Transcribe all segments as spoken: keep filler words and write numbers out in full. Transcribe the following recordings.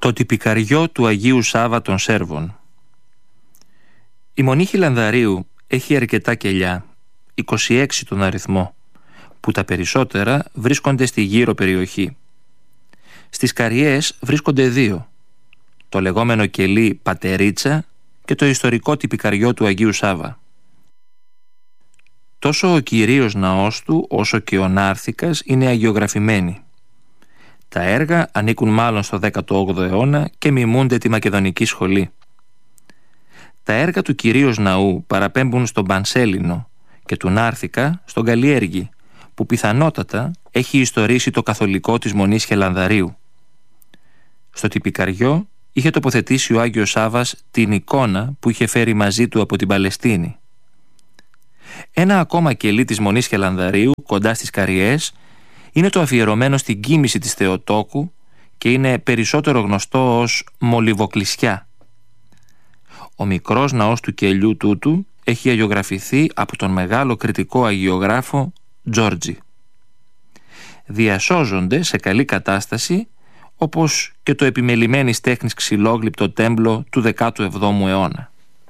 Το τυπικαριό του Αγίου Σάβα των Σέρβων. Η Μονή Χιλανδαρίου έχει αρκετά κελιά, είκοσι έξι τον αριθμό, που τα περισσότερα βρίσκονται στη γύρω περιοχή. Στις Καριές βρίσκονται δύο, το λεγόμενο κελί Πατερίτσα και το ιστορικό τυπικαριό του Αγίου Σάβα. Τόσο ο κυρίως ναός του όσο και ο νάρθικας είναι αγιογραφημένοι. Τα έργα ανήκουν μάλλον στο δέκατο όγδοο αιώνα και μιμούνται τη Μακεδονική σχολή. Τα έργα του κυρίως ναού παραπέμπουν στον Πανσέλινο και του νάρθικα στον Καλλιέργη, που πιθανότατα έχει ιστορήσει το καθολικό της Μονής Χελανδαρίου. Στο τυπικαριό είχε τοποθετήσει ο Άγιος Σάβας την εικόνα που είχε φέρει μαζί του από την Παλαιστίνη. Ένα ακόμα κελί της Μονής Χελανδαρίου κοντά στις Καριές είναι το αφιερωμένο στην κοίμηση της Θεοτόκου και είναι περισσότερο γνωστό ως Μολυβοκλησιά. Ο μικρός ναός του κελιού τούτου έχει αγιογραφηθεί από τον μεγάλο κριτικό αγιογράφο Τζόρτζι. Διασώζονται σε καλή κατάσταση, όπως και το επιμελημένης τέχνης ξυλόγλυπτο τέμπλο του δέκατου εβδόμου αιώνα.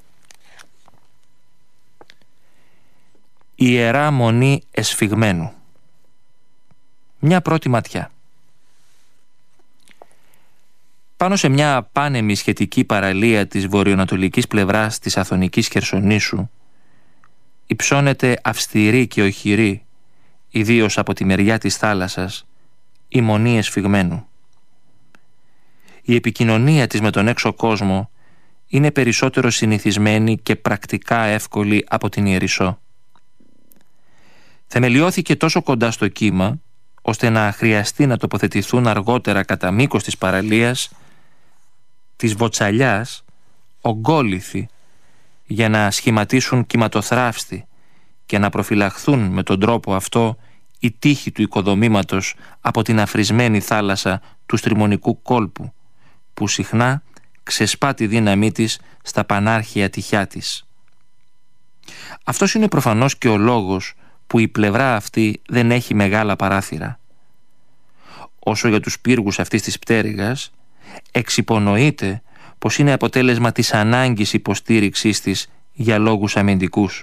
Η Ιερά Μονή Εσφιγμένου. Μια πρώτη ματιά. Πάνω σε μια πάνεμη σχετική παραλία της βορειοανατολικής πλευράς της Αθωνικής Χερσονήσου υψώνεται αυστηρή και οχυρή, ιδίως από τη μεριά της θάλασσας, η Μονή Εσφιγμένου. Η επικοινωνία της με τον έξω κόσμο είναι περισσότερο συνηθισμένη και πρακτικά εύκολη από την Ιερισσό. Θεμελιώθηκε τόσο κοντά στο κύμα, ώστε να χρειαστεί να τοποθετηθούν αργότερα κατά μήκος της παραλίας, της Βοτσαλιάς, ογκόληθοι, για να σχηματίσουν κυματοθράφστη και να προφυλαχθούν με τον τρόπο αυτό οι τείχοι του οικοδομήματος από την αφρισμένη θάλασσα του στριμονικού κόλπου, που συχνά ξεσπά τη δύναμή της στα πανάρχια τυχιά της. Αυτός είναι προφανώς και ο λόγος που η πλευρά αυτή δεν έχει μεγάλα παράθυρα. Όσο για τους πύργους αυτής της πτέρυγας, εξυπονοείται πως είναι αποτέλεσμα της ανάγκης υποστήριξής της για λόγους αμυντικούς.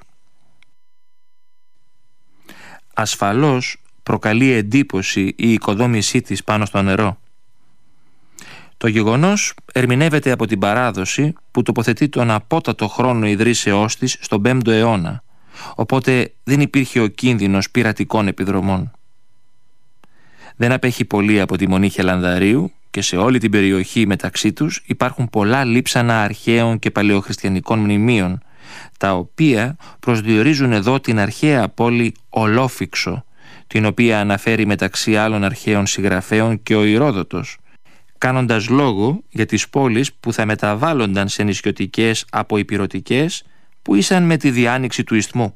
Ασφαλώς προκαλεί εντύπωση η οικοδόμησή της πάνω στο νερό. Το γεγονός ερμηνεύεται από την παράδοση που τοποθετεί τον απότατο χρόνο ιδρύσεώς της στον πέμπτο αιώνα, οπότε δεν υπήρχε ο κίνδυνος πειρατικών επιδρομών. Δεν απέχει πολύ από τη Μονή Χελανδαρίου και σε όλη την περιοχή μεταξύ τους υπάρχουν πολλά λείψανα αρχαίων και παλαιοχριστιανικών μνημείων, τα οποία προσδιορίζουν εδώ την αρχαία πόλη Ολόφυξο, την οποία αναφέρει μεταξύ άλλων αρχαίων συγγραφέων και ο Ηρόδοτος, κάνοντας λόγο για τις πόλεις που θα μεταβάλλονταν σε νησιωτικές από ηπειρωτικές που ήσαν με τη διάνοιξη του ισθμού.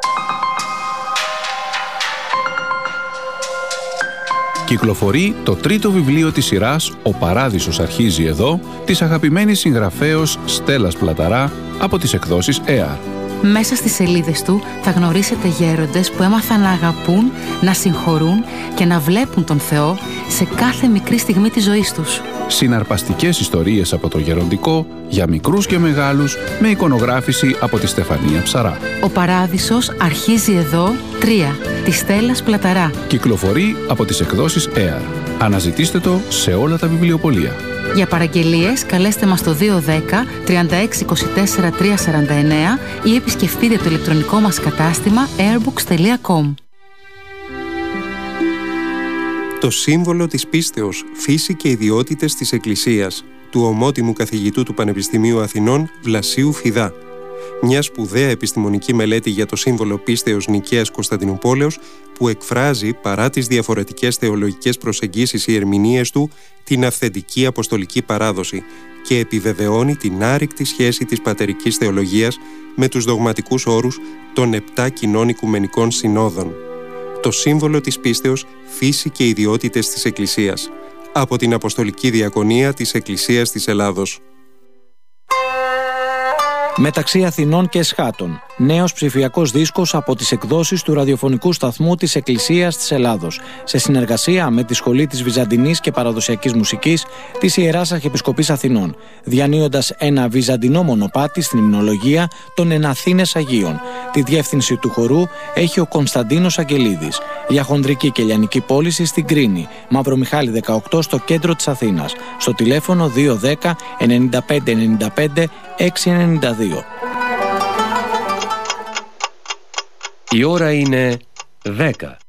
Κυκλοφορεί το τρίτο βιβλίο της σειράς «Ο Παράδεισος αρχίζει εδώ» της αγαπημένης συγγραφέως Στέλλας Πλαταρά από τις εκδόσεις ΕΑΡ. Μέσα στις σελίδες του θα γνωρίσετε γέροντες που έμαθαν να αγαπούν, να συγχωρούν και να βλέπουν τον Θεό σε κάθε μικρή στιγμή της ζωής τους. Συναρπαστικές ιστορίες από το γεροντικό για μικρούς και μεγάλους με εικονογράφηση από τη Στεφανία Ψαρά. Ο Παράδεισος αρχίζει εδώ τρία της Στέλλας Πλαταρά. Κυκλοφορεί από τις εκδόσεις ΕΑΡ. Αναζητήστε το σε όλα τα βιβλιοπωλεία. Για παραγγελίες καλέστε μας στο δύο ένα μηδέν τρία έξι είκοσι τέσσερα τρία σαράντα εννέα ή επισκεφτείτε το ηλεκτρονικό μας κατάστημα airbooks τελεία com. Το σύμβολο της πίστεως, φύση και ιδιότητες της Εκκλησίας, του ομότιμου καθηγητού του Πανεπιστημίου Αθηνών Βλασίου Φιδά. Μια σπουδαία επιστημονική μελέτη για το σύμβολο πίστεως Νικαίας Κωνσταντινουπόλεως που εκφράζει, παρά τις διαφορετικές θεολογικές προσεγγίσεις ή ερμηνείες του, την αυθεντική αποστολική παράδοση και επιβεβαιώνει την άρρηκτη σχέση της πατερικής θεολογίας με τους δογματικούς όρους των επτά κοινών οικουμενικών συνόδων. Το σύμβολο της πίστεως, φύση και ιδιότητες της Εκκλησίας. Από την Αποστολική Διακονία της Εκκλησίας της Ελλάδος. Μεταξύ Αθηνών και Εσχάτων, νέος ψηφιακός δίσκος από τις εκδόσεις του ραδιοφωνικού σταθμού της Εκκλησίας της Ελλάδος, σε συνεργασία με τη Σχολή της Βυζαντινής και Παραδοσιακής Μουσικής της Ιεράς Αρχιεπισκοπής Αθηνών, διανύοντας ένα βυζαντινό μονοπάτι στην υμνολογία των Εναθήνες Αγίων. Τη διεύθυνση του χορού έχει ο Κωνσταντίνος Αγγελίδης. Για χονδρική και λιανική πώληση στην Κρίνη, Μαυρομιχάλη δεκαοκτώ, στο κέντρο της Αθήνας, στο τηλέφωνο δύο δέκα ενενήντα πέντε ενενήντα πέντε έξι ενενήντα δύο. Η ώρα είναι δέκα.